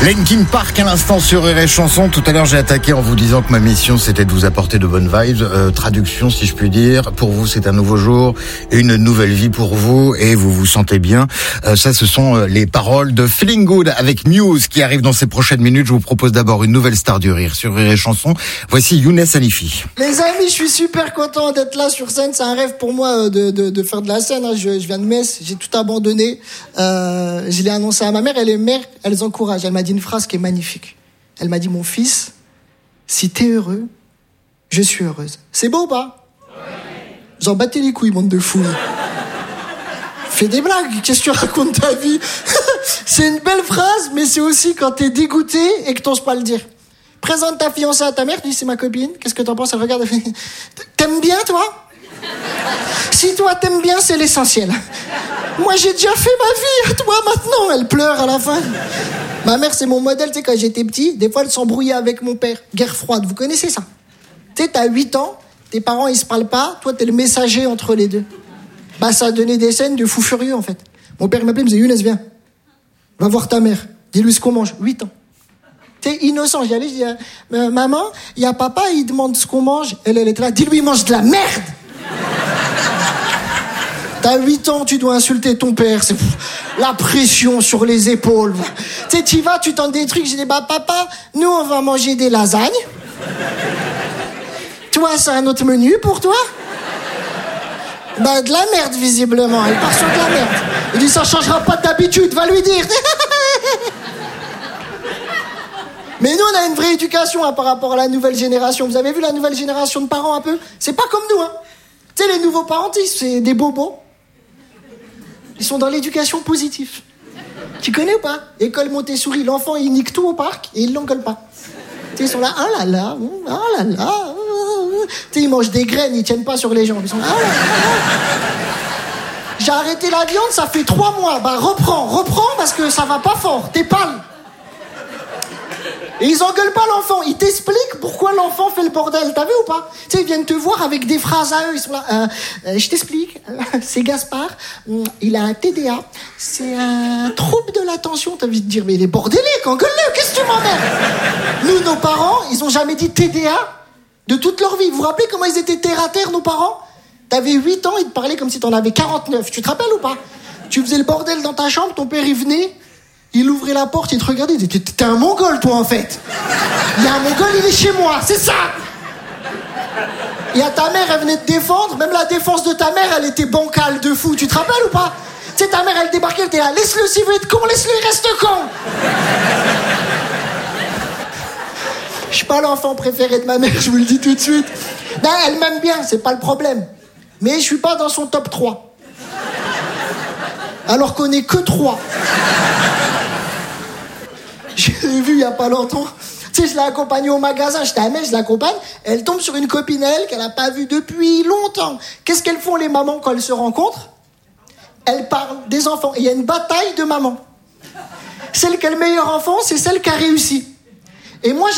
Linkin Park à l'instant sur Rire et Chanson. Tout à l'heure, j'ai attaqué en vous disant que ma mission, c'était de vous apporter de bonnes vibes. Traduction, si je puis dire. Pour vous, c'est un nouveau jour, une nouvelle vie pour vous et vous vous sentez bien. Ça, ce sont les paroles de Feeling Good avec Muse qui arrive dans ces prochaines minutes. Je vous propose d'abord une nouvelle star du rire sur Rire et Chanson. Voici Younes Hanifi. Les amis, je suis super content d'être là sur scène. C'est un rêve pour moi de faire de la scène. Je viens de Metz, j'ai tout abandonné. Je l'ai annoncé à ma mère. Elles encouragent. Elle m'a dit une phrase qui est magnifique. Elle m'a dit, mon fils, si t'es heureux, je suis heureuse. C'est beau ou pas? Vous en battez les couilles, bande de fous. Fais des blagues, qu'est-ce que tu racontes ta vie? C'est une belle phrase, mais c'est aussi quand t'es dégoûté et que t'oses pas le dire. Présente ta fiancée à ta mère, tu dis c'est ma copine, qu'est-ce que t'en penses? Elle regarde, elle fait, t'aimes bien toi? Si toi t'aimes bien, c'est l'essentiel. Moi j'ai déjà fait ma vie, à toi maintenant. Elle pleure à la fin. Ma mère c'est mon modèle, tu sais, quand j'étais petit, des fois elle s'embrouillait avec mon père. Guerre froide, vous connaissez ça? Tu sais, t'as 8 ans, tes parents ils se parlent pas, toi t'es le messager entre les deux. Bah ça a donné des scènes de fou furieux en fait. Mon père m'appelait, il me disait Younes viens, va voir ta mère, dis-lui ce qu'on mange. 8 ans. T'es innocent, j'y allais, je dis maman, il y a papa, il demande ce qu'on mange. Elle était là, dis-lui il mange de la merde. T'as 8 ans, tu dois insulter ton père. C'est la pression sur les épaules. Tu sais, tu vas, tu tentes des trucs. J'ai dit, bah papa, nous on va manger des lasagnes. Toi, c'est un autre menu pour toi? Bah de la merde, visiblement. Elle part sur de la merde. Il dit, ça changera pas d'habitude, va lui dire. Mais nous, on a une vraie éducation par rapport à la nouvelle génération. Vous avez vu la nouvelle génération de parents un peu? C'est pas comme nous, hein. Tu sais, les nouveaux parents, c'est des bobos. Ils sont dans l'éducation positive. Tu connais ou pas? École Montessori, l'enfant il nique tout au parc et il l'engueule pas. Tu sais, ils sont là, ah là là, ah là là. Tu sais, ils mangent des graines, ils tiennent pas sur les jambes. Ils sont là, ah là là. J'ai arrêté la viande, ça fait 3 mois. Bah reprends parce que ça va pas fort, t'es pâle. Et ils engueulent pas l'enfant, ils t'expliquent pourquoi l'enfant fait le bordel, t'as vu ou pas? Tu sais, ils viennent te voir avec des phrases à eux, ils sont là, je t'explique, c'est Gaspard, il a un TDA, c'est un trouble de l'attention, t'as envie de dire, mais il est bordélique, engueule-le, qu'est-ce que tu m'emmerdes? Nous, nos parents, ils ont jamais dit TDA de toute leur vie. Vous vous rappelez comment ils étaient terre à terre, nos parents? T'avais 8 ans, ils te parlaient comme si t'en avais 49, tu te rappelles ou pas? Tu faisais le bordel dans ta chambre, ton père il venait, il ouvrait la porte, il te regardait, il disait, t'es un mongol, toi, en fait. Il y a un mongol, il est chez moi, c'est ça. Il y a ta mère, elle venait te défendre, même la défense de ta mère, elle était bancale de fou, tu te rappelles ou pas? Tu sais, ta mère, elle débarquait, elle était là, laisse-le s'il veut être con, laisse-le, il reste con. Je suis pas l'enfant préféré de ma mère, je vous le dis tout de suite. Non, elle m'aime bien, c'est pas le problème. Mais je suis pas dans son top 3. Alors qu'on est que 3. Je l'ai vu il y a pas longtemps. Tu sais, je l'ai accompagnée au magasin, j'étais à Metz, je l'accompagne. Elle tombe sur une copine à elle qu'elle a pas vue depuis longtemps. Qu'est-ce qu'elles font les mamans quand elles se rencontrent? Elles parlent des enfants. Et il y a une bataille de mamans. Celle qui a le meilleur enfant, c'est celle qui a réussi. Et moi,